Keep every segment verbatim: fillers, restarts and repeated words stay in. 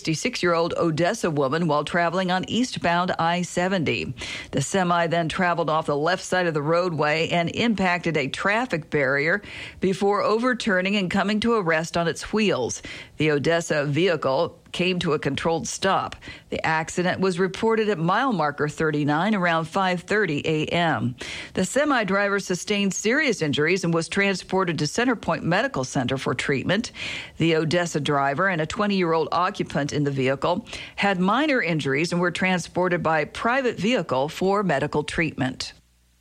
sixty-six-year-old Odessa woman while traveling on eastbound I seventy. The semi then traveled off the left side of the roadway and impacted a traffic barrier before overturning and coming to a rest on its wheels. The Odessa vehicle came to a controlled stop. The accident was reported at mile marker thirty-nine around five thirty a.m. The semi driver sustained serious injuries and was transported to Centerpoint Medical Center for treatment. The Odessa driver and a twenty-year-old occupant in the vehicle had minor injuries and were transported by private vehicle for medical treatment.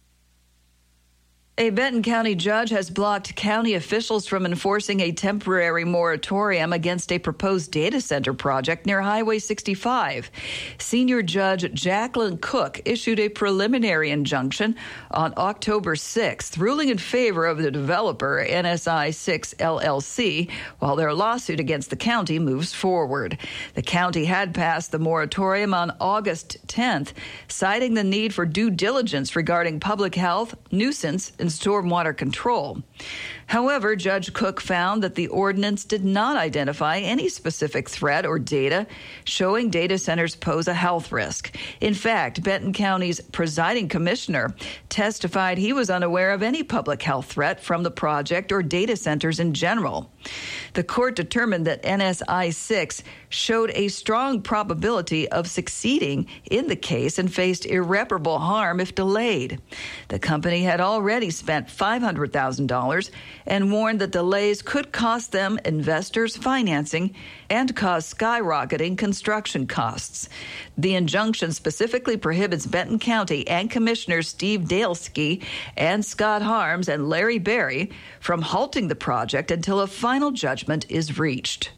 A Benton County judge has blocked county officials from enforcing a temporary moratorium against a proposed data center project near Highway sixty-five. Senior Judge Jacqueline Cook issued a preliminary injunction on October sixth, ruling in favor of the developer, N S I six L L C, while their lawsuit against the county moves forward. The county had passed the moratorium on August tenth, citing the need for due diligence regarding public health, nuisance, and stormwater control. However, Judge Cook found that the ordinance did not identify any specific threat or data showing data centers pose a health risk. In fact, Benton County's presiding commissioner testified he was unaware of any public health threat from the project or data centers in general. The court determined that N S I six showed a strong probability of succeeding in the case and faced irreparable harm if delayed. The company had already spent five hundred thousand dollars and warned that delays could cost them investors' financing and cause skyrocketing construction costs. The injunction specifically prohibits Benton County and Commissioners Steve Dalesky and Scott Harms and Larry Berry from halting the project until a final judgment is reached.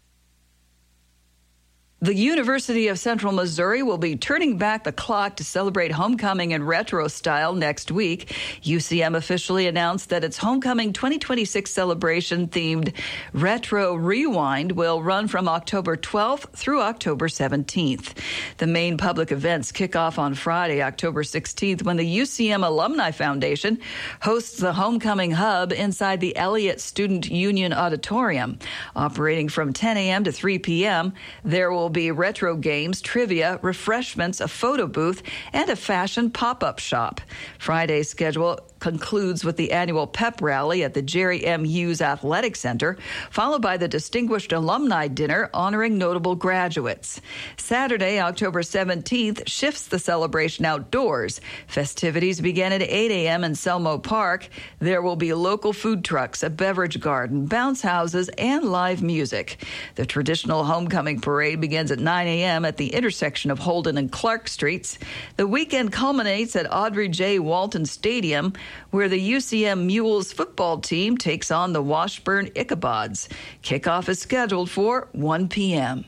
The University of Central Missouri will be turning back the clock to celebrate homecoming in retro style next week. U C M officially announced that its Homecoming twenty twenty-six celebration themed Retro Rewind will run from October twelfth through October seventeenth. The main public events kick off on Friday, October sixteenth, when the U C M Alumni Foundation hosts the Homecoming Hub inside the Elliott Student Union Auditorium. Operating from ten a.m. to three p.m., there will be retro games, trivia, refreshments, a photo booth, and a fashion pop-up shop. Friday's schedule concludes with the annual pep rally at the Jerry M. Hughes Athletic Center, followed by the Distinguished Alumni Dinner honoring notable graduates. Saturday, October seventeenth, shifts the celebration outdoors. Festivities begin at eight a.m. in Selmo Park. There will be local food trucks, a beverage garden, bounce houses, and live music. The traditional homecoming parade begins at nine a.m. at the intersection of Holden and Clark Streets. The weekend culminates at Audrey J. Walton Stadium, where the U C M Mules football team takes on the Washburn Ichabods. Kickoff is scheduled for one p.m.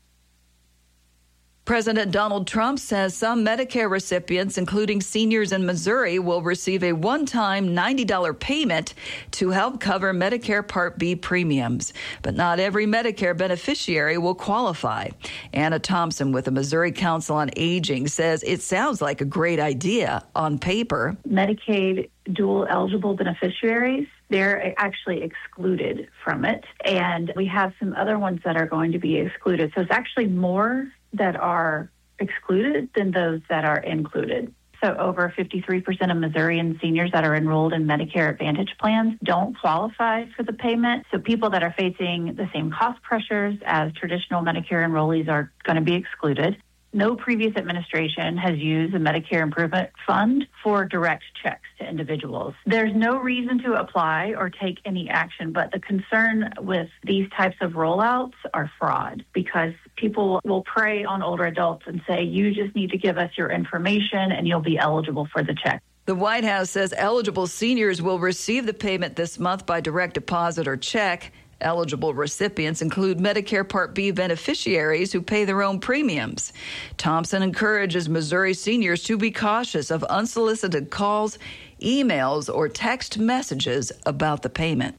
President Donald Trump says some Medicare recipients, including seniors in Missouri, will receive a one-time ninety dollars payment to help cover Medicare Part B premiums. But not every Medicare beneficiary will qualify. Anna Thompson with the Missouri Council on Aging says it sounds like a great idea on paper. Medicaid dual eligible beneficiaries, they're actually excluded from it. And we have some other ones that are going to be excluded. So it's actually more that are excluded than those that are included. So over fifty-three percent of Missourian seniors that are enrolled in Medicare Advantage plans don't qualify for the payment. So people that are facing the same cost pressures as traditional Medicare enrollees are going to be excluded. No previous administration has used the Medicare Improvement Fund for direct checks to individuals. There's no reason to apply or take any action, but the concern with these types of rollouts are fraud, because people will prey on older adults and say, you just need to give us your information and you'll be eligible for the check. The White House says eligible seniors will receive the payment this month by direct deposit or check. Eligible recipients include Medicare Part B beneficiaries who pay their own premiums. Thompson encourages Missouri seniors to be cautious of unsolicited calls, emails, or text messages about the payment.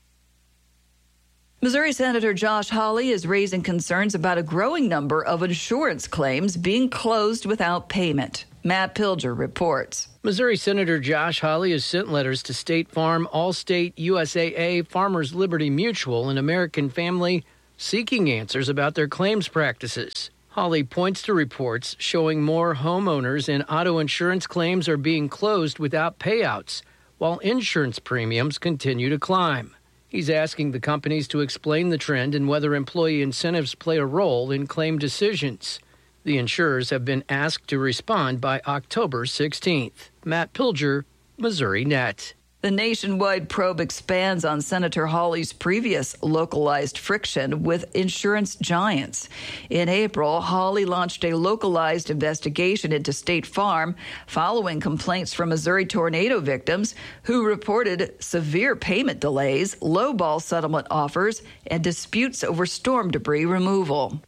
Missouri Senator Josh Hawley is raising concerns about a growing number of insurance claims being closed without payment. Matt Pilger reports. Missouri Senator Josh Hawley has sent letters to State Farm, Allstate, U S A A, Farmers Liberty Mutual, and American Family seeking answers about their claims practices. Hawley points to reports showing more homeowners and auto insurance claims are being closed without payouts, while insurance premiums continue to climb. He's asking the companies to explain the trend and whether employee incentives play a role in claim decisions. The insurers have been asked to respond by October sixteenth. Matt Pilger, Missouri Net. The nationwide probe expands on Senator Hawley's previous localized friction with insurance giants. In April, Hawley launched a localized investigation into State Farm following complaints from Missouri tornado victims who reported severe payment delays, lowball settlement offers, and disputes over storm debris removal.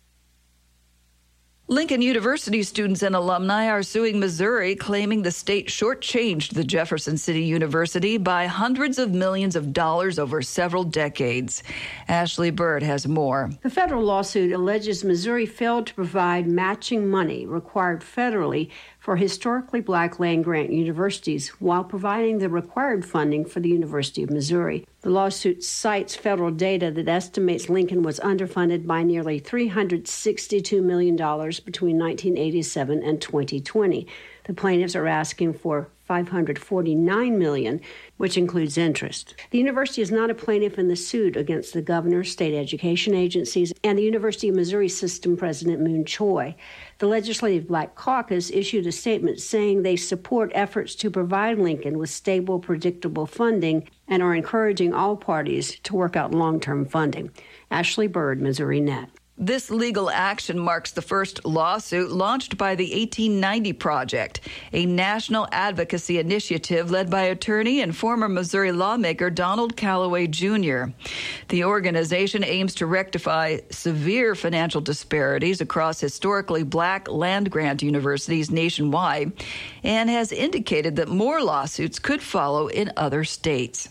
Lincoln University students and alumni are suing Missouri, claiming the state shortchanged the Jefferson City University by hundreds of millions of dollars over several decades. Ashley Bird has more. The federal lawsuit alleges Missouri failed to provide matching money required federally for historically black land-grant universities while providing the required funding for the University of Missouri. The lawsuit cites federal data that estimates Lincoln was underfunded by nearly three hundred sixty-two million dollars between nineteen eighty-seven and twenty twenty. The plaintiffs are asking for five hundred forty-nine million dollars, which includes interest. The university is not a plaintiff in the suit against the governor, state education agencies, and the University of Missouri System President Moon Choi. The Legislative Black Caucus issued a statement saying they support efforts to provide Lincoln with stable, predictable funding and are encouraging all parties to work out long-term funding. Ashley Bird, Missouri Net. This legal action marks the first lawsuit launched by the eighteen ninety Project, a national advocacy initiative led by attorney and former Missouri lawmaker Donald Calloway Junior The organization aims to rectify severe financial disparities across historically black land-grant universities nationwide and has indicated that more lawsuits could follow in other states.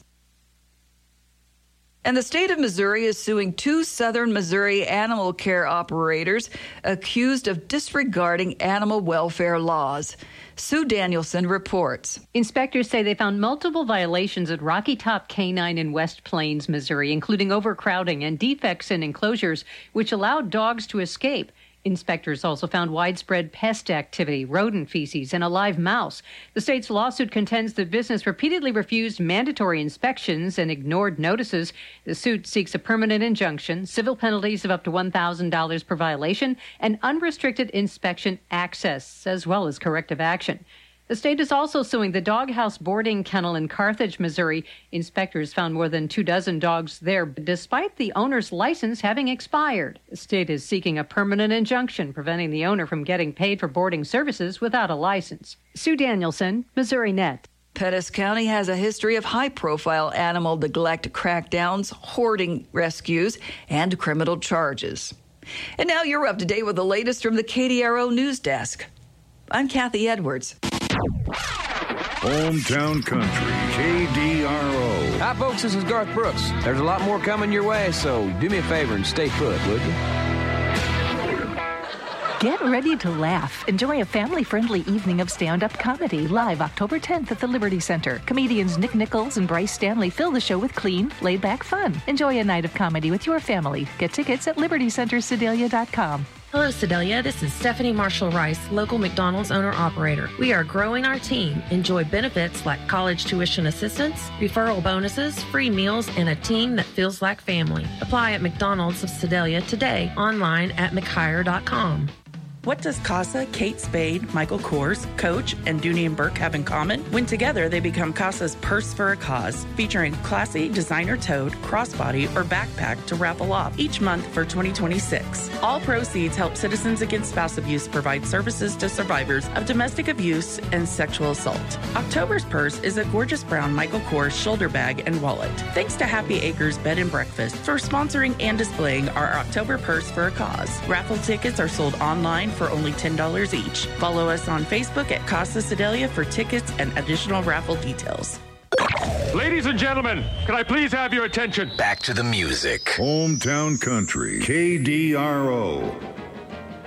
And the state of Missouri is suing two southern Missouri animal care operators accused of disregarding animal welfare laws. Sue Danielson reports. Inspectors say they found multiple violations at Rocky Top Canine in West Plains, Missouri, including overcrowding and defects in enclosures, which allowed dogs to escape. Inspectors also found widespread pest activity, rodent feces, and a live mouse. The state's lawsuit contends the business repeatedly refused mandatory inspections and ignored notices. The suit seeks a permanent injunction, civil penalties of up to one thousand dollars per violation, and unrestricted inspection access, as well as corrective action. The state is also suing the Doghouse Boarding Kennel in Carthage, Missouri. Inspectors found more than two dozen dogs there, despite the owner's license having expired. The state is seeking a permanent injunction, preventing the owner from getting paid for boarding services without a license. Sue Danielson, Missouri Net. Pettis County has a history of high-profile animal neglect crackdowns, hoarding rescues, and criminal charges. And now you're up to date with the latest from the K D R O News Desk. I'm Kathy Edwards. Hometown Country, K D R O. Hi, folks. This is Garth Brooks. There's a lot more coming your way, so do me a favor and stay put, would you? Get ready to laugh. Enjoy a family-friendly evening of stand-up comedy live October tenth at the Liberty Center. Comedians Nick Nichols and Bryce Stanley fill the show with clean, laid-back fun. Enjoy a night of comedy with your family. Get tickets at liberty center sedalia dot com. Hello, Sedalia. This is Stephanie Marshall-Rice, local McDonald's owner-operator. We are growing our team. Enjoy benefits like college tuition assistance, referral bonuses, free meals, and a team that feels like family. Apply at McDonald's of Sedalia today, online at mchire dot com. What does CASA, Kate Spade, Michael Kors, Coach, and Dooney and Burke have in common? When together, they become CASA's Purse for a Cause, featuring classy, designer-toed, crossbody, or backpack to raffle off each month for twenty twenty-six. All proceeds help Citizens Against Spouse Abuse provide services to survivors of domestic abuse and sexual assault. October's purse is a gorgeous brown Michael Kors shoulder bag and wallet. Thanks to Happy Acres Bed and Breakfast for sponsoring and displaying our October Purse for a Cause. Raffle tickets are sold online for only ten dollars each. Follow us on Facebook at Casa Sedalia for tickets and additional raffle details. Ladies and gentlemen, can I please have your attention? Back to the music. Hometown Country, K D R O.